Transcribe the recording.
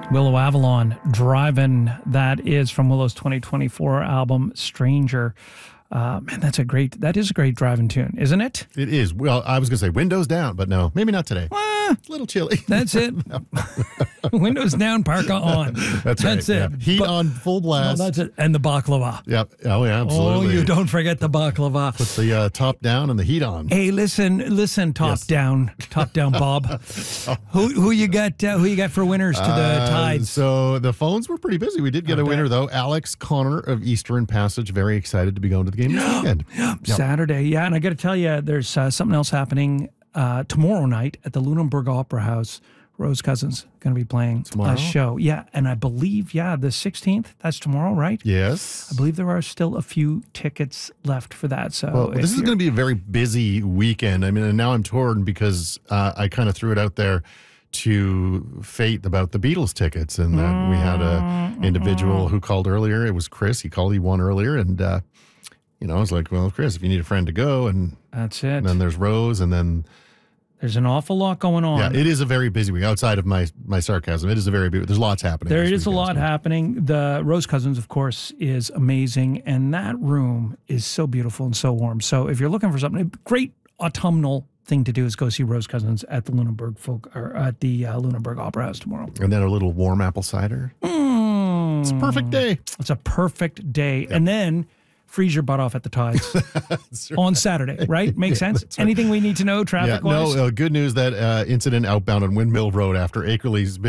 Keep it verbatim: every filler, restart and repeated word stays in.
Willow Avalon, Drivin'. That is from Willow's twenty twenty-four album, Stranger. Uh, man, that's a great, that is a great driving tune, isn't it? It is. Well, I was going to say windows down, but no, maybe not today. Uh, it's a little chilly. That's it. Windows down, parka on. That's, that's right. it. Yeah. Heat but, on full blast. No, that's it. And the baklava. Yep. Oh, yeah, absolutely. Oh, you don't forget the baklava. Put the uh, top down and the heat on. Hey, listen, listen, top Yes. down, top down, Bob. who who you got? Uh, who you got for winners to the Uh, Tides? So the phones were pretty busy. We did get I a bet. winner, though. Alex Connor of Eastern Passage. Very excited to be going to the game this weekend. Yep. Saturday, yeah, and I got to tell you, there's uh, something else happening uh, tomorrow night at the Lunenburg Opera House. Rose Cousins going to be playing Tomorrow? a show, yeah, and I believe, yeah, the sixteenth. That's tomorrow, right? Yes. I believe there are still a few tickets left for that. So Well, if this is you're- going to be a very busy weekend. I mean, and now I'm torn because uh, I kind of threw it out there to Fate about the Beatles tickets, and that we had a individual who called earlier. It was Chris. He called. He won earlier, and uh, you know, I was like, "Well, Chris, if you need a friend to go," and, That's it. and then there's Rose, and then There's an awful lot going on. yeah, it is a very busy week. Outside of my my sarcasm, it is a very busy. There's lots happening. There this is a weekend, lot so. happening. The Rose Cousins, of course, is amazing, and that room is so beautiful and so warm. So if you're looking for something, a great autumnal thing to do is go see Rose Cousins at the Lunenburg Folk or at the uh, Lunenburg Opera House tomorrow. And then a little warm apple cider. Mm. It's a perfect day. It's a perfect day, and then freeze your butt off at the Tides on Saturday. Right? Makes Yeah, sense. that's right. Anything we need to know Yeah, traffic wise? no, uh, good news that uh, incident outbound on Windmill Road after Akerley's been